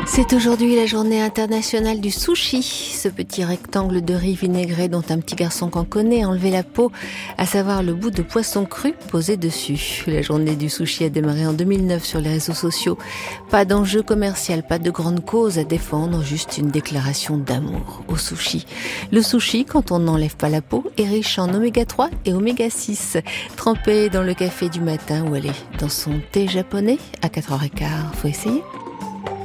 C'est aujourd'hui la journée internationale du sushi, ce petit rectangle de riz vinaigré dont un petit garçon qu'on connaît a enlevé la peau, à savoir le bout de poisson cru posé dessus. La journée du sushi a démarré en 2009 sur les réseaux sociaux. Pas d'enjeu commercial, pas de grande cause à défendre, juste une déclaration d'amour au sushi. Le sushi, quand on n'enlève pas la peau, est riche en oméga 3 et oméga 6. Trempé dans le café du matin ou aller dans son thé japonais à 4h15, faut essayer.